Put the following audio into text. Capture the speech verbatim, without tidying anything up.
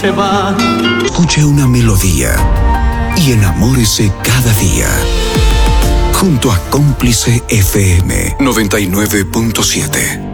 se va. Escuche una melodía y enamórese cada día. Junto a Cómplice F M noventa y nueve punto siete.